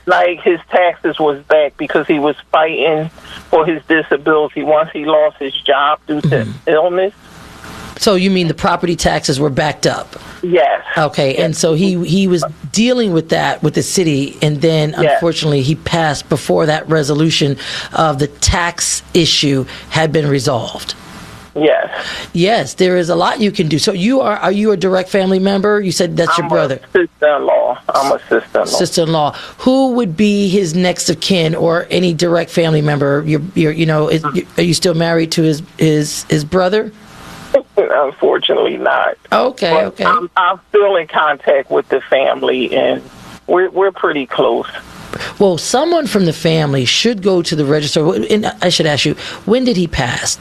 like his taxes was back because he was fighting for his disability once he lost his job due to illness. So you mean the property taxes were backed up? Yes. Okay, and so he was dealing with that with the city, and then unfortunately he passed before that resolution of the tax issue had been resolved. Yes. Yes, there is a lot you can do. So are you a direct family member? You said that's your brother. I'm a sister-in-law. Sister-in-law. Who would be his next of kin or any direct family member? Are you still married to his brother? Unfortunately not. Okay, but okay. I'm still in contact with the family, and we're pretty close. Well, someone from the family should go to the register. And I should ask you, when did he pass?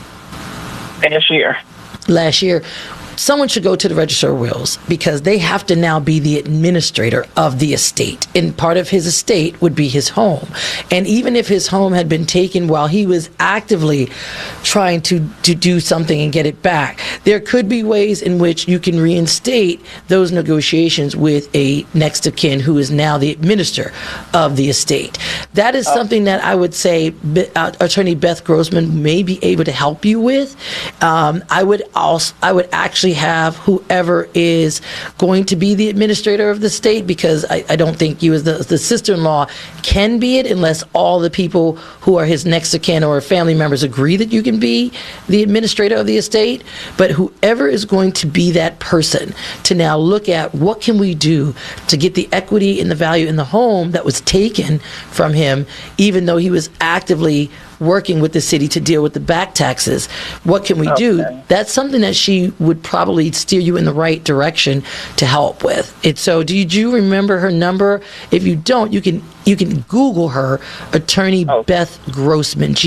Last year. Someone should go to the Register of Wills because they have to now be the administrator of the estate. And part of his estate would be his home. And even if his home had been taken while he was actively trying to do something and get it back, there could be ways in which you can reinstate those negotiations with a next of kin who is now the administrator of the estate. That is something that I would say Attorney Beth Grossman may be able to help you with. I would actually have whoever is going to be the administrator of the state, because I don't think you as the sister-in-law can be it unless all the people who are his next of kin or family members agree that you can be the administrator of the estate. But whoever is going to be that person to now look at what can we do to get the equity and the value in the home that was taken from him, even though he was actively working with the city to deal with the back taxes. What can we do? That's something that she would probably steer you in the right direction to help with. So do you remember her number? If you don't, you can Google her, Attorney Beth Grossman,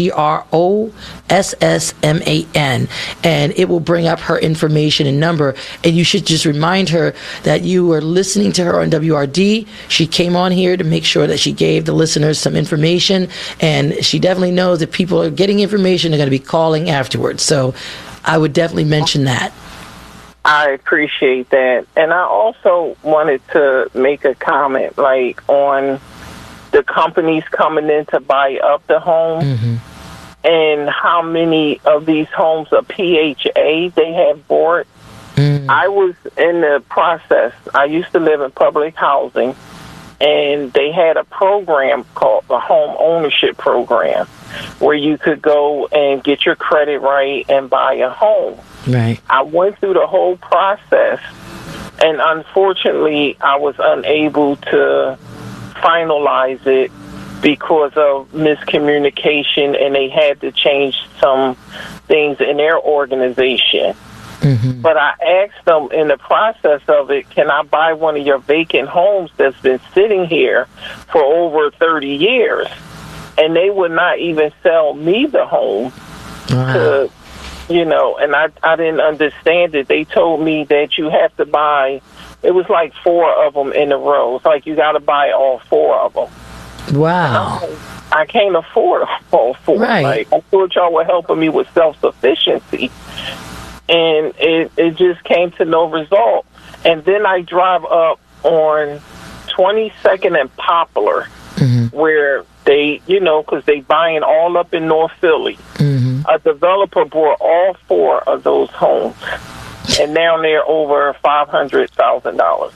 Grossman, and it will bring up her information and number. And you should just remind her that you were listening to her on WRD. She came on here to make sure that she gave the listeners some information, and she definitely knows if people are getting information, they're going to be calling afterwards. So I would definitely mention that. I appreciate that. And I also wanted to make a comment, like, on the companies coming in to buy up the home and how many of these homes are PHA they have bought. I was in the process. I used to live in public housing, and they had a program called the Home Ownership Program where you could go and get your credit right and buy a home. Right. I went through the whole process, and unfortunately, I was unable to finalize it because of miscommunication, and they had to change some things in their organization. But I asked them in the process of it, can I buy one of your vacant homes that's been sitting here for over 30 years? And they would not even sell me the home. Wow. And I didn't understand it. They told me that you have to buy, it was like 4 of them in a row. It's like you got to buy all 4 of them. Wow. I can't afford all 4. Right. Like, I thought y'all were helping me with self-sufficiency. And it just came to no result. And then I drive up on 22nd and Poplar, where they, because they buying all up in North Philly. A developer bought all 4 of those homes, and now they're over $500,000.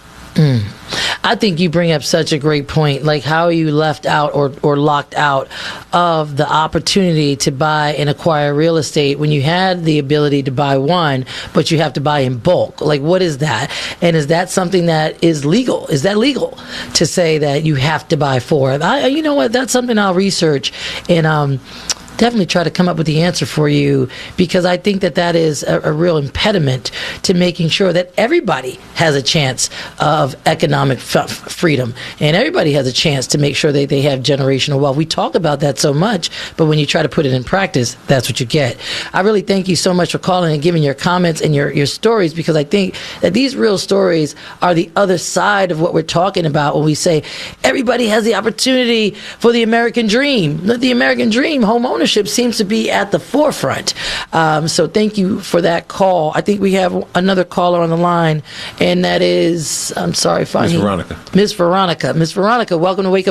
I think you bring up such a great point. Like, how are you left out or locked out of the opportunity to buy and acquire real estate when you had the ability to buy one, but you have to buy in bulk? Like, what is that? And is that something that is legal? Is that legal to say that you have to buy 4? You know what? That's something I'll research and definitely try to come up with the answer for you, because I think that is a real impediment to making sure that everybody has a chance of economic freedom, and everybody has a chance to make sure that they have generational wealth. We talk about that so much, but when you try to put it in practice, that's what you get. I really thank you so much for calling and giving your comments and your stories, because I think that these real stories are the other side of what we're talking about when we say everybody has the opportunity for the American dream. The American dream, home ownership, seems to be at the forefront. So thank you for that call. I think we have another caller on the line, and that is, I'm sorry, Miss Veronica. Miss Veronica, welcome to Wake Up